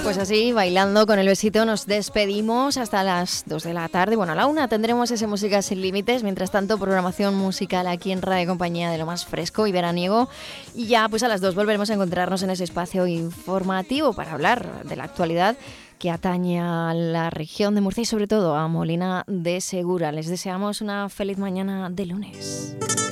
Pues así, bailando con el besito, nos despedimos hasta las 2 de la tarde. Bueno, a la 1 tendremos ese Música Sin Límites. Mientras tanto, programación musical aquí en Radio Compañía de lo más fresco y veraniego. Y ya pues a las 2 volveremos a encontrarnos en ese espacio informativo para hablar de la actualidad que atañe a la región de Murcia y sobre todo a Molina de Segura. Les deseamos una feliz mañana de lunes.